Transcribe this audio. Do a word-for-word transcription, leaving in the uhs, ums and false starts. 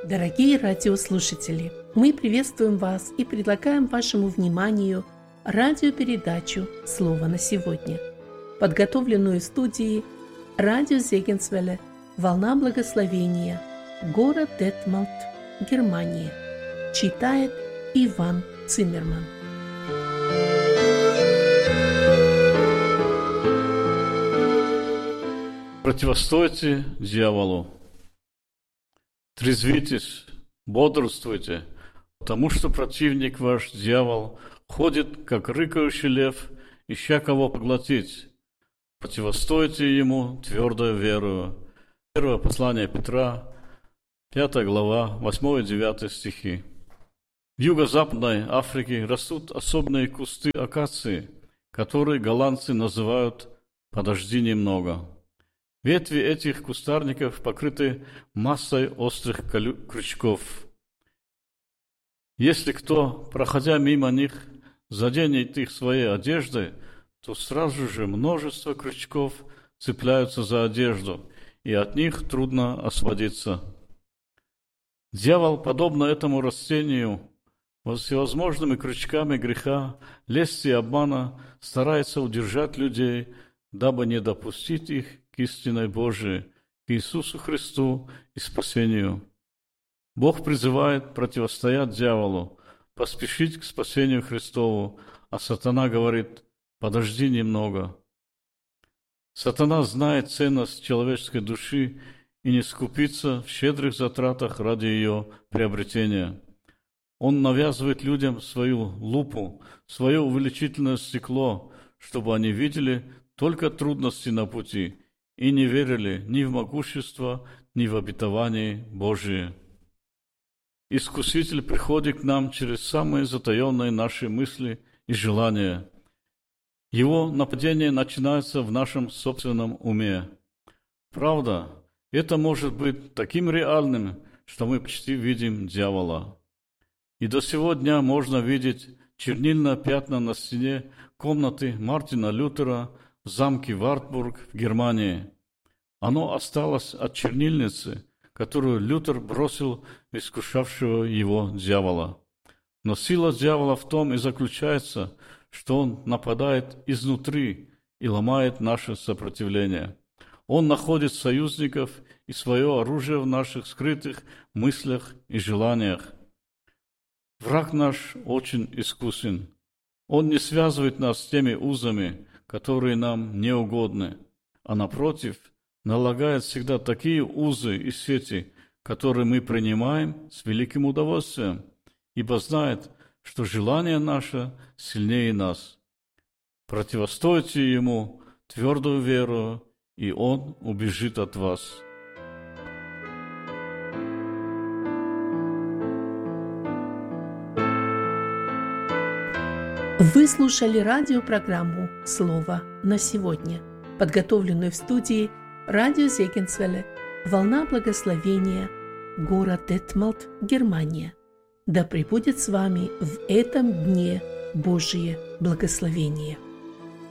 Дорогие радиослушатели, мы приветствуем вас и предлагаем вашему вниманию радиопередачу «Слово на сегодня», подготовленную в студии радио Зегенсвелле «Волна благословения», город Детмальт, Германия. Читает Иван Циммерман. Противостойте дьяволу. Трезвитесь, бодрствуйте, потому что противник ваш, дьявол, ходит, как рыкающий лев, ища кого поглотить. Противостойте ему твердою верою. Первое послание Петра, пятая глава, восьмой и девятый стихи. В юго-западной Африке растут особенные кусты акации, которые голландцы называют «подожди немного». Ветви этих кустарников покрыты массой острых крючков. Если кто, проходя мимо них, заденет их своей одеждой, то сразу же множество крючков цепляются за одежду, и от них трудно освободиться. Дьявол, подобно этому растению, всевозможными крючками греха, лести и обмана старается удержать людей, дабы не допустить их к истинной Божией, к Иисусу Христу и спасению. Бог призывает противостоять дьяволу, поспешить к спасению Христову, а сатана говорит: подожди немного. Сатана знает ценность человеческой души и не скупится в щедрых затратах ради ее приобретения. Он навязывает людям свою лупу, свое увеличительное стекло, чтобы они видели только трудности на пути и не верили ни в могущество, ни в обетование Божие. Искуситель приходит к нам через самые затаенные наши мысли и желания. Его нападение начинается в нашем собственном уме. Правда, это может быть таким реальным, что мы почти видим дьявола. И до сего дня можно видеть чернильные пятна на стене комнаты Мартина Лютера в замке Вартбург в Германии. Оно осталось от чернильницы, которую Лютер бросил в искушавшего его дьявола. Но сила дьявола в том и заключается, что он нападает изнутри и ломает наше сопротивление. Он находит союзников и свое оружие в наших скрытых мыслях и желаниях. Враг наш очень искусен. Он не связывает нас с теми узами, которые нам не угодны, а напротив, налагает всегда такие узы и сети, которые мы принимаем с великим удовольствием, ибо знает, что желание наше сильнее нас. Противостойте ему твердую веру, и он убежит от вас. Вы слушали радиопрограмму «Слово на сегодня», подготовленную в студии радио Зегенсвелле «Волна благословения», город Детмальт, Германия. Да пребудет с вами в этом дне Божие благословение.